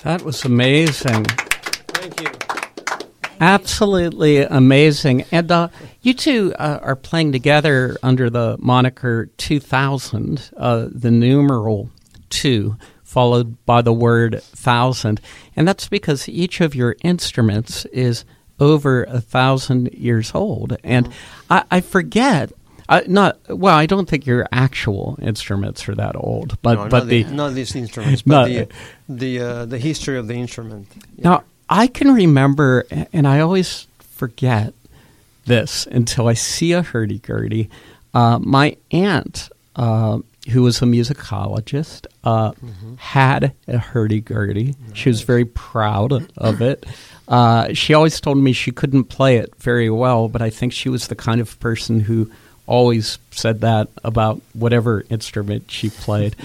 That was amazing. Thank you. Absolutely amazing. And you two are playing together under the moniker 2000, the numeral 2, followed by the word 1,000. And that's because each of your instruments is over 1,000 years old. And I forget... I don't think your actual instruments are that old, but not these instruments, but the history of the instrument. Yeah. Now, I can remember, and I always forget this until I see a hurdy-gurdy. My aunt, who was a musicologist, had a hurdy-gurdy. Nice. She was very proud of it. She always told me she couldn't play it very well, but I think she was the kind of person who always said that about whatever instrument she played.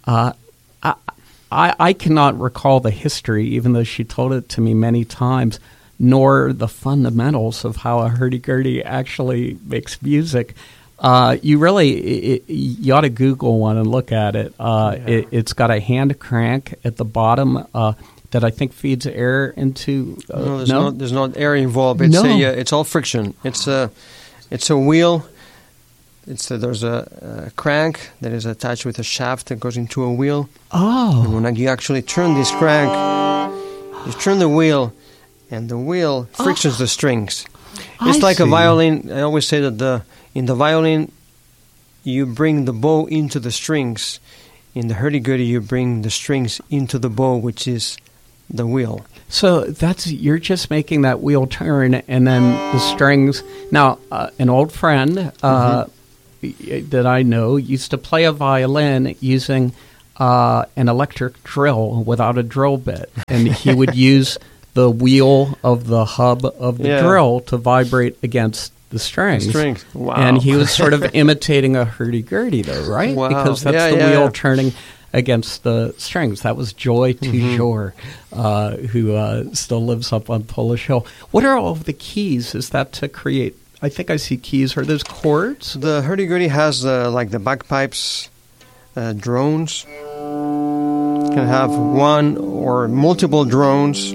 I cannot recall the history, even though she told it to me many times, nor the fundamentals of how a hurdy-gurdy actually makes music. You ought to Google one and look at it. It's got a hand crank at the bottom that I think feeds air into. There's not air involved. It's all friction. It's a wheel. There's a crank that is attached with a shaft that goes into a wheel. Oh. And when you actually turn this crank, you turn the wheel, and the wheel frictions the strings. It's like a violin. I always say that in the violin, you bring the bow into the strings. In the hurdy-gurdy, you bring the strings into the bow, which is the wheel. So you're just making that wheel turn, and then the strings. Now, an old friend that I know used to play a violin using an electric drill without a drill bit, and he would use the wheel of the hub of the drill to vibrate against the strings. Wow. And he was sort of imitating a hurdy-gurdy, though, right? Wow. Because that's the wheel turning against the strings. That was Joy Toujours, who still lives up on Polish Hill. What are all of the keys? Is that to create... I think I see keys. Are those chords? The hurdy-gurdy has like the bagpipes, drones. You can have one or multiple drones.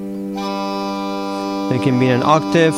They can be in an octave,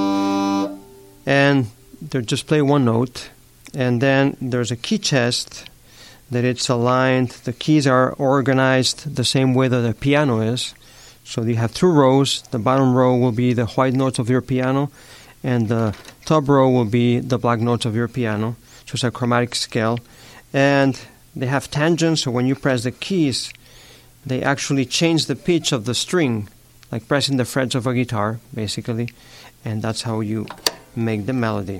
and they just play one note. And then there's a key chest that it's aligned. The keys are organized the same way that a piano is. So you have 2 rows. The bottom row will be the white notes of your piano, and the top row will be the black notes of your piano. So it's a chromatic scale. And they have tangents, so when you press the keys, they actually change the pitch of the string, like pressing the frets of a guitar, basically. And that's how you make the melody.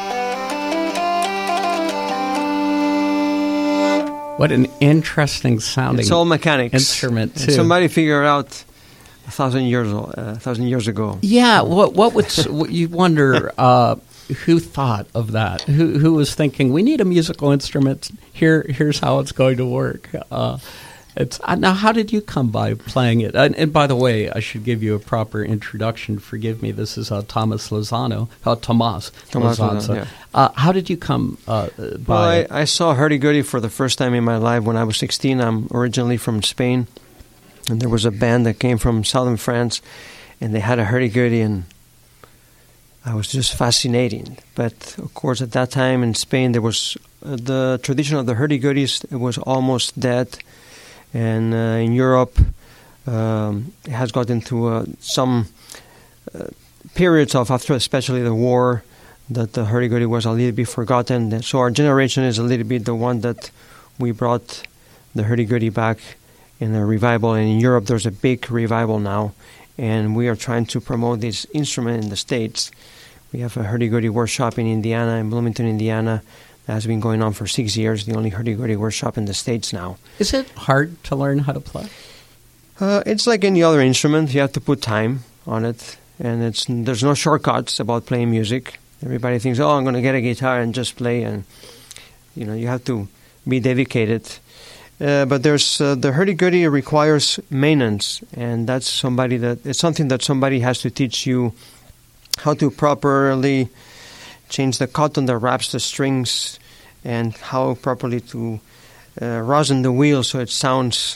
What an interesting sounding It's all mechanics. Instrument, too. And somebody figured out 1,000 years ago. Yeah, what you wonder who thought of that? Who was thinking we need a musical instrument? Here's how it's going to work. Now, how did you come by playing it? And by the way, I should give you a proper introduction. Forgive me. This is Tomas Lozano. Tomas Lozano. Yeah. How did you come by? Well, I saw hurdy-gurdy for the first time in my life when I was 16. I'm originally from Spain. And there was a band that came from southern France, and they had a hurdy-gurdy, and I was just fascinating. But, of course, at that time in Spain, there was the tradition of the hurdy-gurdies. It was almost dead. And in Europe, it has got into some periods of, after especially the war, that the hurdy-gurdy was a little bit forgotten. So our generation is a little bit the one that we brought the hurdy-gurdy back in a revival, and in Europe there's a big revival now, and we are trying to promote this instrument in the States. We have a hurdy-gurdy workshop in Indiana, in Bloomington, Indiana, that has been going on for 6 years, the only hurdy-gurdy workshop in the States now. Is it hard to learn how to play? It's like any other instrument. You have to put time on it, and there's no shortcuts about playing music. Everybody thinks, I'm going to get a guitar and just play, and you have to be dedicated. But there's the hurdy-gurdy requires maintenance, and it's something that somebody has to teach you how to properly change the cotton that wraps the strings, and how properly to rosin the wheel so it sounds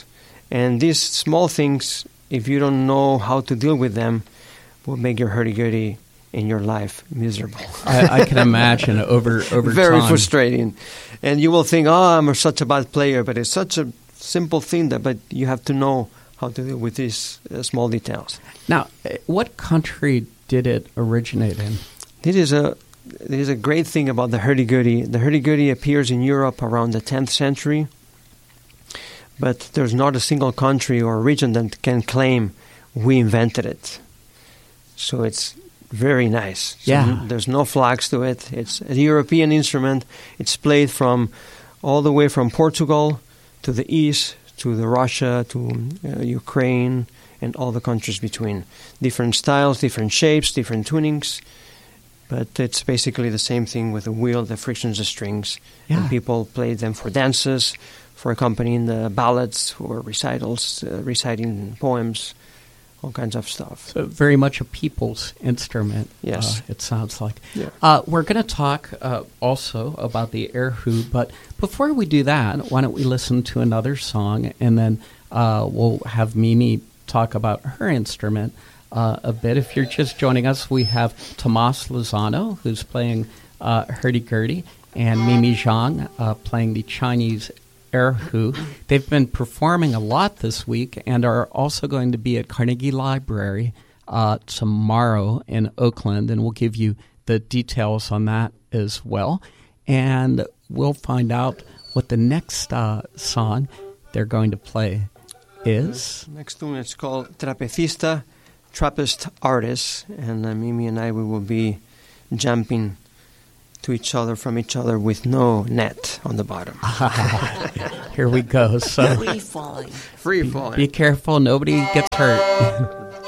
And these small things, if you don't know how to deal with them, will make your hurdy-gurdy in your life miserable. I can imagine over Very time. frustrating. And you will think, oh, I'm such a bad player, but it's such a simple thing but you have to know how to deal with these small details. Now, what country did it originate in? This is a great thing about the hurdy-gurdy. The hurdy-gurdy appears in Europe around the 10th century, but there's not a single country or region that can claim we invented it. So it's very nice. So Yeah. there's no flags to it. It's a European instrument. It's played from all the way from Portugal to the east, to the Russia, to Ukraine, and all the countries between. Different styles, different shapes, different tunings. But it's basically the same thing with the wheel, the frictions, the strings. Yeah. And people play them for dances, for accompanying the ballads, for recitals, reciting poems, all kinds of stuff. So very much a people's instrument. Yes. It sounds like. Yeah. We're going to talk also about the erhu, but before we do that, why don't we listen to another song, and then we'll have Mimi talk about her instrument a bit. If you're just joining us, we have Tomas Lozano, who's playing hurdy-gurdy, and Mimi Zhang playing the Chinese erhu. They've been performing a lot this week and are also going to be at Carnegie Library tomorrow in Oakland, and we'll give you the details on that as well. And we'll find out what the next song they're going to play is. Next tune is called Trapecista, Trappist Artist, and Mimi and I, we will be jumping to each other from each other with no net on the bottom. Here we go. So Free falling. Free falling. be careful, nobody gets hurt.